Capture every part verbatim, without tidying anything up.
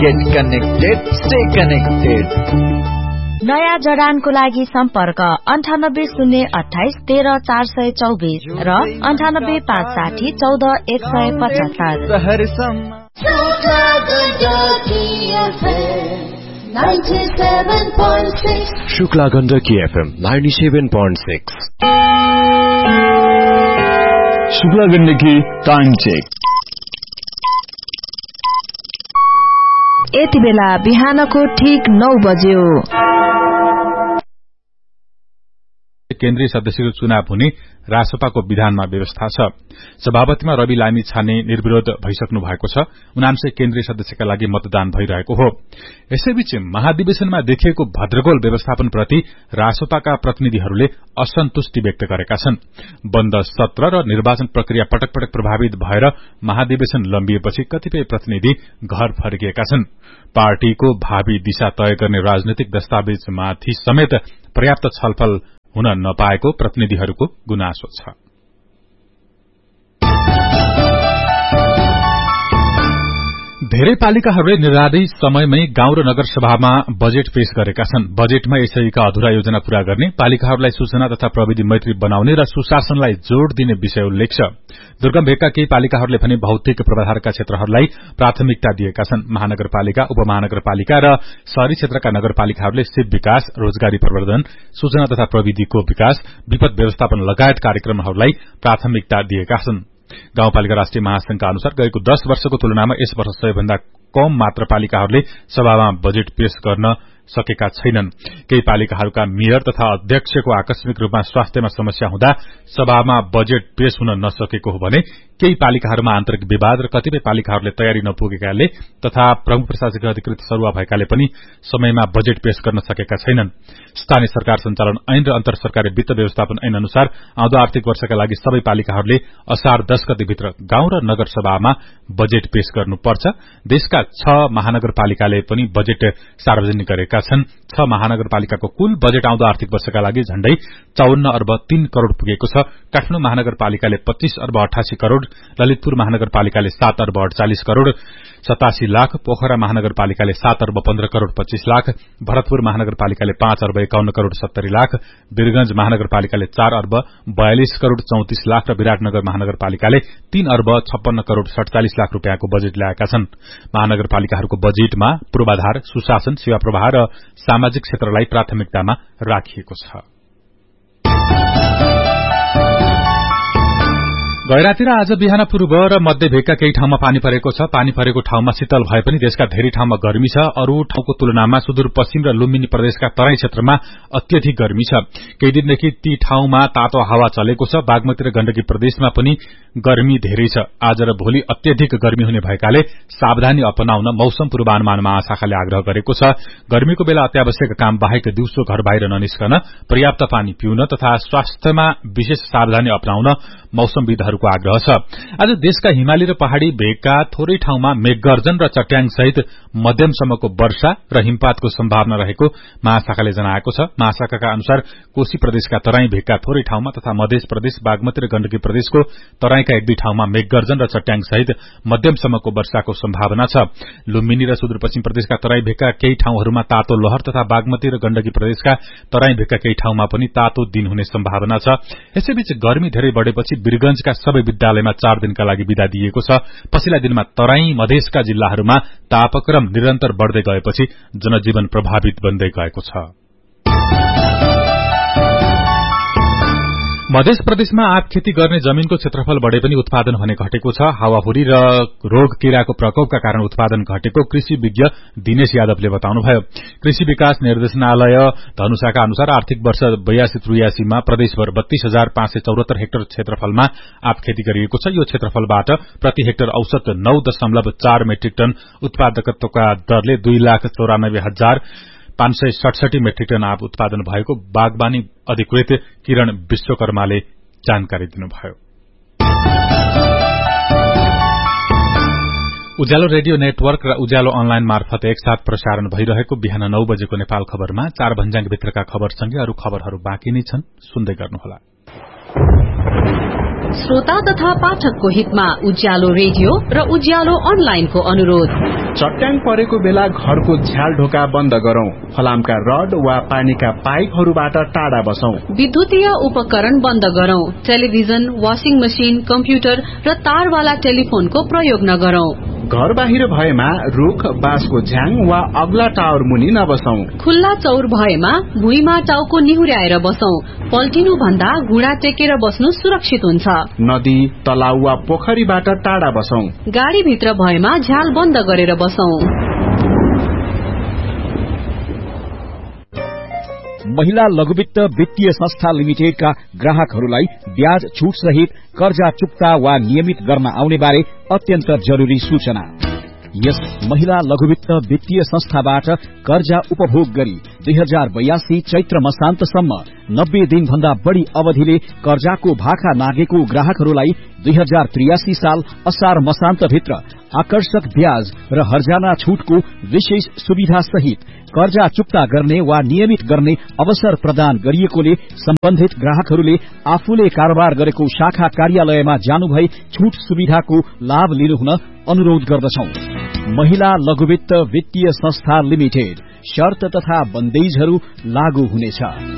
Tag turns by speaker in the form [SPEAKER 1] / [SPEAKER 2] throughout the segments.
[SPEAKER 1] Get connected, stay connected.
[SPEAKER 2] नयाँ जडानको लागि सम्पर्क अन्ठानब्बे शून्य अठाइस तेह्र चार सय चौबिस र अन्ठानब्बे पाँच साठी चौध एक सय पचहत्तर।
[SPEAKER 3] Shukla Gandaki FM ninety seven point six.
[SPEAKER 4] Shukla Gandaki time check.
[SPEAKER 2] यति बेला बिहानको ठीक नौ बज्यो।
[SPEAKER 5] केन्द्रीय सदस्यको चुनाव हुने रासपाको विधानमा व्यवस्था छ। सभापतिमा रवि लामी छाने निर्विरोध भइसक्नु भएको छ। उनान्सय केन्द्रीय सदस्यका लागि मतदान भइरहेको हो। यसैबीच महाधिवेशनमा देखिएको भद्रगोल व्यवस्थापनप्रति रासपाका प्रतिनिधिहरूले असन्तुष्टि व्यक्त गरेका छन्। बन्द सत्र र निर्वाचन प्रक्रिया पटक पटक प्रभावित भएर महाधिवेशन लम्बिएपछि कतिपय प्रतिनिधि घर फर्किएका छन्। पार्टीको भावी दिशा तय गर्ने राजनैतिक दस्तावेजमाथि समेत पर्याप्त छलफल हुन नपाएको प्रतिनिधिहरूको गुनासो छ। धेरै पालिकाहरूले निर्धारित समयमै गाउँ र नगर सभामा बजेट पेश गरेका छन्। बजेटमा यसैका अधुरा योजना पूरा गर्ने, पालिकाहरूलाई सूचना तथा प्रविधि मैत्री बनाउने र सुशासनलाई जोड़ दिने विषय उल्लेख छ। दुर्गम भेगका केही पालिकाहरूले भने भौतिक पूर्वाधारका क्षेत्रहरूलाई प्राथमिकता दिएका छन्। महानगरपालिका, उपमहानगरपालिका र शहरी क्षेत्रका नगरपालिकाहरूले सिप विकास, रोजगारी प्रवर्धन, सूचना तथा प्रविधिको विकास, विपद व्यवस्थापन लगायत कार्यक्रमहरूलाई प्राथमिकता दिएका छन्। गाउँपालिका राष्ट्रिय महासंघका अनुसार गएको दश वर्षको तुलनामा यस वर्ष सबैभन्दा कम मात्र पालिकाहरूले सभामा बजेट पेश गर्न सकेका छैनन्। केही पालिकाहरूका मेयर तथा अध्यक्षको आकस्मिक रूपमा स्वास्थ्यमा समस्या हुँदा सभामा बजेट पेश हुन नसकेको हो भने केही पालिकाहरूमा आन्तरिक विवाद र कतिपय पालिकाहरूले तयारी नपुगेकाले तथा प्रमुख प्रशासकीय अधिकृत सरुवा भएकाले पनि समयमा बजेट पेश गर्न सकेका छैनन्। स्थानीय सरकार सञ्चालन ऐन र अन्तर सरकारी वित्त व्यवस्थापन ऐन अनुसार आउँदो आर्थिक वर्षका लागि सबै पालिकाहरूले असार दश गतेभित्र गाउँ र नगर सभामा बजेट पेश गर्नुपर्छ। देशका छ महानगरपालिकाले पनि बजेट सार्वजनिक गरेका छन्। छ महानगरपालिकाको कुल बजेट आउँदो आर्थिक वर्षका लागि झण्डै चौवन्न अर्ब तीन करोड़ पुगेको छ। काठमाडौँ महानगरपालिकाले पच्चीस अर्ब अठासी करोड़, ललितपुर महानगरपालिकाले सात अर्ब अड़चालिस करोड़ सतासी लाख, पोखरा महानगरपालिकाले सात अर्ब पन्ध्र करोड़ पच्चीस लाख, भरतपुर महानगरपालिकाले पाँच अर्ब एकाउन्न करोड़ सत्तरी लाख, वीरगंज महानगरपालिकाले चार अर्ब बयालिस करोड़ चौतिस लाख र विराटनगर महानगरपालिकाले तीन अर्ब छप्पन्न करोड़ सड़चालिस लाख रूपियाँको बजेट ल्याएका छन्। महानगरपालिकाहरूको बजेटमा पूर्वाधार, सुशासन, सेवा प्रवाह र सामाजिक क्षेत्रलाई प्राथमिकतामा राखिएको छ। गैराती र आज बिहान पूर्व र मध्य भेगका केही ठाउँमा पानी परेको छ। पानी परेको ठाउँमा शीतल भए पनि देशका धेरै ठाउँमा गर्मी छ। अरू ठाउँको तुलनामा सुदूरपश्चिम र लुम्बिनी प्रदेशका तराई क्षेत्रमा अत्यधिक गर्मी छ। केही दिनदेखि ती ठाउँमा तातो हावा चलेको छ। बागमती र गण्डकी प्रदेशमा पनि गर्मी धेरै छ। आज र भोलि अत्यधिक गर्मी हुने भएकाले सावधानी अपनाउन मौसम पूर्वानुमान महाशाखाले आग्रह गरेको छ। गर्मीको बेला अत्यावश्यक काम बाहेक दिउँसो घर बाहिर ननिस्कन, पर्याप्त पानी पिउन तथा स्वास्थ्यमा विशेष सावधानी अपनाउन मौसमविदहरूको आग्रह छ। आज देशका हिमाली र पहाड़ी भेगका थोरै ठाउँमा मेघगर्जन र चट्याङ सहित मध्यमसम्मको वर्षा र हिमपातको सम्भावना रहेको महाशाखाले जनाएको छ। महाशाखाका अनुसार कोशी प्रदेशका तराई भेगका थोरै ठाउँमा तथा मध्य प्रदेश, बागमती र गण्डकी प्रदेशको तराईका एक दुई ठाउँमा मेघगर्जन र चट्याङ सहित मध्यमसम्मको वर्षाको सम्भावना छ। लुम्बिनी र सुदूरपश्चिम प्रदेशका तराई भेगका केही ठाउँहरूमा तातो लहर तथा बागमती र गण्डकी प्रदेशका तराई भेगका केही ठाउँमा पनि तातो दिन हुने सम्भावना छ। यसैबीच गर्मी धेरै बढेपछि वीरगंजका सबै विद्यालयमा चार दिनका लागि विदा दिएको छ। पछिल्ला दिनमा तराई मधेसका जिल्लाहरूमा तापक्रम निरन्तर बढ्दै गएपछि जनजीवन प्रभावित बन्दै गएको छ। मध्य प्रदेशमा आँप खेती गर्ने जमीनको क्षेत्रफल बढे पनि उत्पादन भने घटेको छ। हावाहुरी र रोग किराको प्रकोपका कारण उत्पादन घटेको कृषि विज्ञ दिनेश यादवले बताउनुभयो। कृषि विकास निर्देशनालय धनुषाका अनुसार आर्थिक वर्ष बयासी त्रियासीमा प्रदेशभर बत्तीस हजार पाँच सय चौरात्तर हेक्टर क्षेत्रफलमा आँप खेती गरिएको छ। यो क्षेत्रफलबाट प्रति हेक्टर औसत नौ दशमलव चार मेट्रिक टन उत्पादकत्वका दरले दुई लाख चौरानब्बे हजार पाँच सय सडसठी मेट्रिक टन आँप उत्पादन भएको बागवानी अधिकृत किरण विश्वकर्माले जानकारी दिनुभयो। उज्यालो रेडियो नेटवर्क र उज्यालो अनलाइन मार्फत एकसाथ प्रसारण भइरहेको बिहान नौ बजेको नेपाल खबरमा चार भन्ज्याङभित्रका खबरसँगै अरू खबरहरू बाँकी नै छन्, सुन्दै गर्नुहोला।
[SPEAKER 6] श्रोता तथा पाठकको हितमा उज्यालो रेडियो र उज्यालो अनलाइनको अनुरोध। चट्याङ परेको बेला घरको झ्याल ढोका बन्द गरौं, फलामका रड वा पानीका पाइपहरूबाट टाढा बसौं,
[SPEAKER 7] विद्युतीय उपकरण बन्द गरौं, टेलिभिजन, वाशिङ मशिन, कम्प्युटर र तारवाला टेलिफोनको प्रयोग नगरौं।
[SPEAKER 6] घर बाहिर भएमा रुख, बाँसको झ्याङ वा अग्ला टावर मुनि नबसौं।
[SPEAKER 7] खुल्ला चौर भएमा भुइँमा टाउको निहुर्याएर बसौं। पल्टिनु भन्दा घुँडा टेकेर बस्नु सुरक्षित हुन्छ।
[SPEAKER 6] नदी, तलाउ वा पोखरीबाट टाढा बसौं।
[SPEAKER 7] गाडी भित्र भएमा झ्याल बन्द गरेर बसौं।
[SPEAKER 8] महिला लघुवित्त वित्तीय संस्था लिमिटेडका ग्राहकहरूलाई ब्याज छूट सहित कर्जा चुक्ता वा नियमित गर्न आउने बारे अत्यन्त जरूरी सूचना। यस महिला लघुवित्त वित्तीय संस्थाबाट कर्जा उपभोग गरी दुई हजार बयासी चैत्र मसान्तसम्म नब्बे दिन भन्दा बढ़ी अवधिले कर्जाको भाका नागेको ग्राहकहरूलाई दुई हजार त्रियासी साल असार मसान्त भित्र आकर्षक ब्याज र हर्जाना छूटको विशेष सुविधा सहित कर्जा चुक्ता गर्ने वा नियमित गर्ने अवसर प्रदान गरिएकोले सम्बन्धित ग्राहकहरूले आफूले कारोबार गरेको शाखा कार्यालयमा जानुभई छूट सुविधाको लाभ लिनुहुन अनुरोध गर्दछौं। महिला लघुवित्त वित्तीय संस्था लिमिटेड, शर्त तथा बन्देजहरू लागू हुनेछ।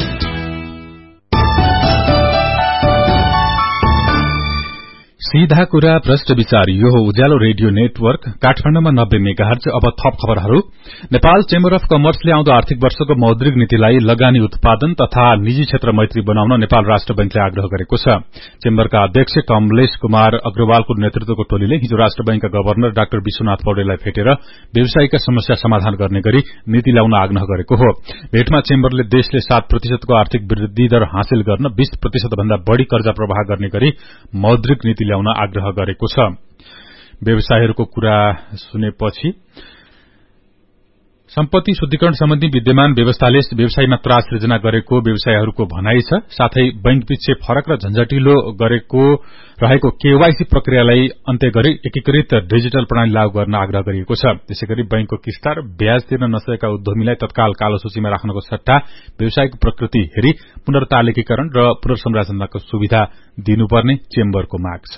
[SPEAKER 5] सीधा कुरा प्रश्न विचार, यो हो उज्यालो रेडियो नेटवर्क काठमाडौँमा नब्बे मेगाहर्ज। अब थप खबरहरू। नेपाल चेम्बर अफ कमर्सले आउँदो आर्थिक वर्षको मौद्रिक नीतिलाई लगानी उत्पादन तथा निजी क्षेत्र मैत्री बनाउन नेपाल राष्ट्र बैंकले आग्रह गरेको छ। चेम्बरका अध्यक्ष कमलेश कुमार अग्रवालको नेतृत्वको टोलीले हिजो राष्ट्र बैंकका गवर्नर डाक्टर विश्वनाथ पौडेललाई भेटेर व्यवसायिक समस्या समाधान गर्ने गरी नीति ल्याउन आग्रह गरेको हो। भेटमा चेम्बरले देशले सात प्रतिशतको आर्थिक वृद्धि दर हासिल गर्न बीस प्रतिशत भन्दा बढ़ी कर्जा प्रवाह गर्ने गरी मौद्रिक नीति ल्याउन आग्रह गरेको छ। व्यवसायहरूको कुरा सुनेपछि सम्पत्ति शुद्धिकरण सम्बन्धी विद्यमान व्यवस्थाले व्यवसायमा त्रास सृजना गरेको व्यवसायहरूको भनाइ छ। साथै बैंकपिच्छे फरक र झन्झटिलो गरेको रहेको केवाईसी प्रक्रियालाई अन्त्य गरी एकीकृत डिजिटल प्रणाली लागू गर्न आग्रह गरिएको छ। त्यसैगरी बैंकको किस्ता र ब्याज तिर्न नसकेका उद्यमीलाई तत्काल कालो सूचीमा राख्नको सट्टा व्यवसायको प्रकृति हेरी पुनर्तालिकीकरण र पुनर्संरचनाको सुविधा दिनुपर्ने चेम्बरको माग छ।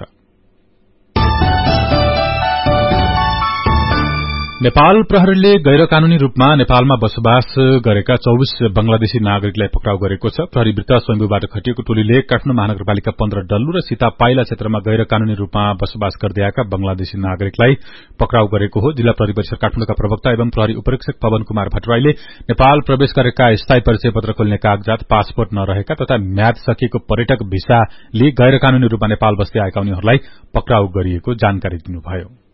[SPEAKER 5] नेपाल प्रहरीले गैर कानूनी रूपमा नेपालमा बसोबास गरेका चौबीस बंगलादेशी नागरिकलाई पक्राउ गरेको छ। प्रहरी वृत्त स्वयम्भूबाट खटिएको टोलीले काठमाडौँ महानगरपालिका पन्ध्र डल्लु र सीता पाइला क्षेत्रमा गैर कानूनी रूपमा बसोबास गर्दै आएका बंगलादेशी नागरिकलाई पक्राउ गरेको हो। जिल्ला प्रहरी परिसर काठमाडौँका प्रवक्ता एवं प्रहरी उपरीक्षक पवन कुमार भट्टराईले नेपाल प्रवेश गरेका स्थायी परिचय पत्र खोल्ने कागजात, पासपोर्ट नरहेका तथा म्याद सकिएको पर्यटक भिसाले गैर कानूनी रूपमा नेपाल बस्दै आएका उनीहरूलाई पक्राउ गरिएको जानकारी दिनुभयो।